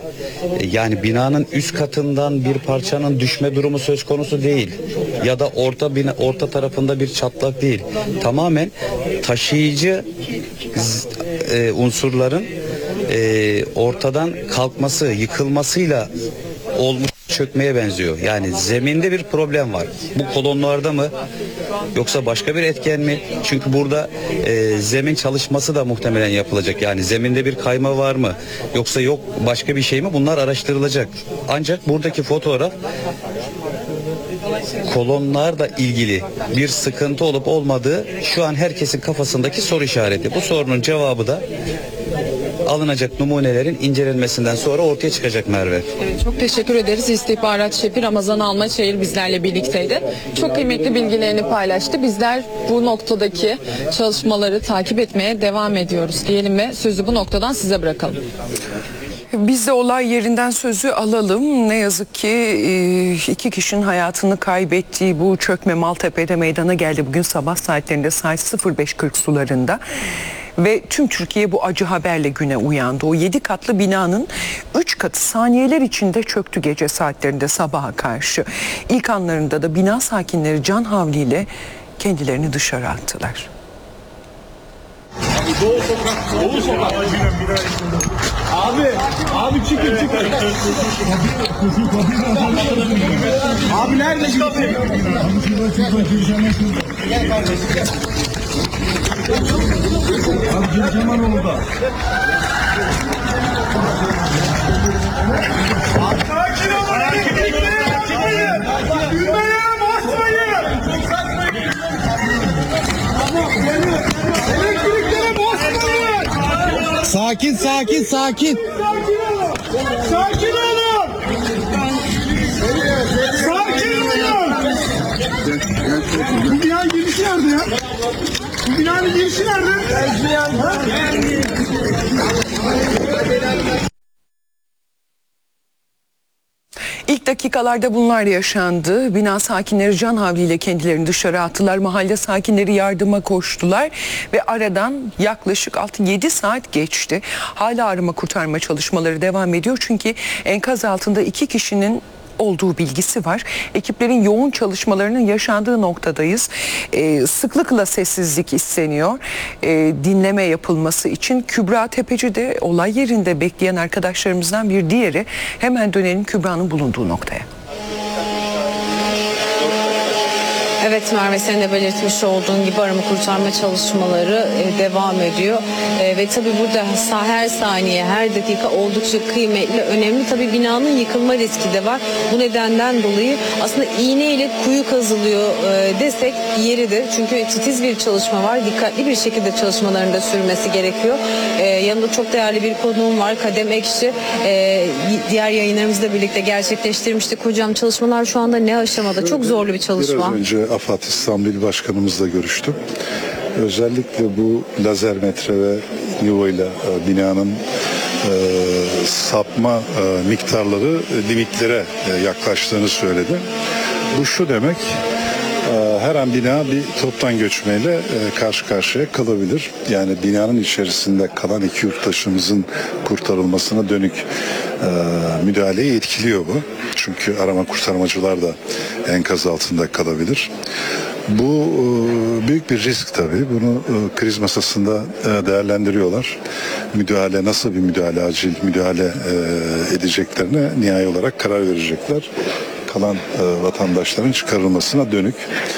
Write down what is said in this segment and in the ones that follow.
Yani binanın üst katından bir parçanın düşme durumu söz konusu değil. Ya da orta tarafında bir çatlak değil. Tamamen taşıyıcı unsurların ortadan kalkması, yıkılmasıyla olmuş, çökmeye benziyor. Yani zeminde bir problem var. Bu kolonlarda mı yoksa başka bir etken mi? Çünkü burada zemin çalışması da muhtemelen yapılacak. Yani zeminde bir kayma var mı? Yoksa yok başka bir şey mi? Bunlar araştırılacak. Ancak buradaki fotoğraf kolonlarla ilgili bir sıkıntı olup olmadığı şu an herkesin kafasındaki soru işareti. Bu sorunun cevabı da alınacak numunelerin incelenmesinden sonra ortaya çıkacak Merve. Evet, çok teşekkür ederiz. İstihbarat Şefi Ramazan Almaçayır bizlerle birlikteydi. Çok kıymetli bilgilerini paylaştı. Bizler bu noktadaki çalışmaları takip etmeye devam ediyoruz diyelim ve sözü bu noktadan size bırakalım. Biz de olay yerinden sözü alalım. Ne yazık ki 2 kişinin hayatını kaybettiği bu çökme Maltepe'de meydana geldi. Bugün sabah saatlerinde saat 05.40 sularında. Ve tüm Türkiye bu acı haberle güne uyandı. O 7 katlı binanın 3 katı saniyeler içinde çöktü gece saatlerinde sabaha karşı. İlk anlarında da bina sakinleri can havliyle kendilerini dışarı attılar. Doğu sokak. Abi çıkın. Abi nerede çıkın? Gel kardeşim gel. Abi Gülceman orada. Sakin olun. Gülmeyin. Basmayın. Elektriklere basmayın. Sakin. Sakin olun. Sakin olun. Bu binanın girişi nerede ya? Bu binanın girişi nerede? İlk dakikalarda bunlar yaşandı. Bina sakinleri can havliyle kendilerini dışarı attılar. Mahalle sakinleri yardıma koştular ve aradan yaklaşık 6-7 saat geçti. Hala arama kurtarma çalışmaları devam ediyor. Çünkü enkaz altında 2 kişinin olduğu bilgisi var. Ekiplerin yoğun çalışmalarının yaşandığı noktadayız. Sıklıkla sessizlik isteniyor. Dinleme yapılması için Kübra Tepeci de olay yerinde bekleyen arkadaşlarımızdan bir diğeri. Hemen dönelim Kübra'nın bulunduğu noktaya. Evet Merve, senin de belirtmiş olduğun gibi arama kurtarma çalışmaları devam ediyor. Ve tabii burada her saniye, her dakika oldukça kıymetli, önemli. Tabii binanın yıkılma riski de var. Bu nedenden dolayı aslında iğne ile kuyu kazılıyor desek yeridir. Çünkü titiz bir çalışma var. Dikkatli bir şekilde çalışmaların da sürmesi gerekiyor. Yanında çok değerli bir konuğum var. Kadem Ekşi. Diğer yayınlarımızla birlikte gerçekleştirmiştik. Hocam, çalışmalar şu anda ne aşamada? Çok zorlu bir çalışma. Biraz önce AFAD İstanbul İl Başkanımızla görüştüm. Özellikle bu lazer metre ve nivo ile binanın sapma miktarları limitlere yaklaştığını söyledi. Bu şu demek, her an bina bir toptan göçmeyle karşı karşıya kalabilir. Yani binanın içerisinde kalan 2 yurttaşımızın kurtarılmasına dönük müdahaleyi etkiliyor bu. Çünkü arama kurtarmacılar da enkaz altında kalabilir. Bu büyük bir risk tabii. Bunu kriz masasında değerlendiriyorlar. Müdahale, nasıl bir müdahale, acil müdahale edeceklerine nihai olarak karar verecekler. Kalan vatandaşların çıkarılmasına dönük.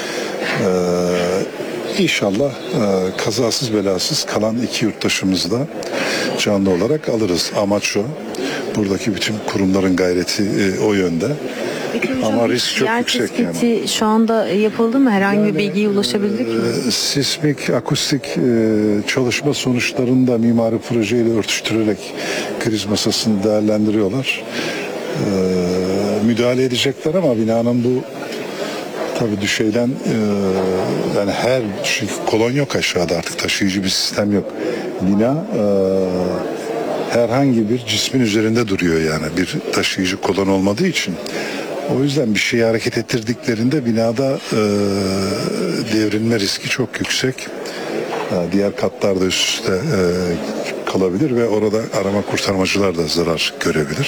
İnşallah kazasız belasız kalan 2 yurttaşımızı da canlı olarak alırız. Amaç o. Buradaki bütün kurumların gayreti o yönde. Ama risk çok yüksek yani. Şu anda yapıldı mı? Herhangi bir bilgiye ulaşabildik mi? Sismik, akustik çalışma sonuçlarını da mimari projeyle örtüştürerek kriz masasını değerlendiriyorlar. Müdahale edecekler ama binanın bu tabii düşeyden yani çünkü kolon yok aşağıda, artık taşıyıcı bir sistem yok. Bina herhangi bir cismin üzerinde duruyor, yani bir taşıyıcı kolon olmadığı için. O yüzden bir şeyi hareket ettirdiklerinde binada devrilme riski çok yüksek. Diğer katlarda üst üste kalabilir ve orada arama kurtarmacılar da zarar görebilir.